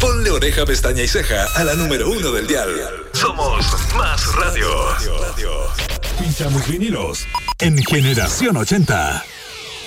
Ponle oreja, pestaña y ceja a la número 1 del dial. Somos Más Radio. Pinchamos vinilos en Generación 80.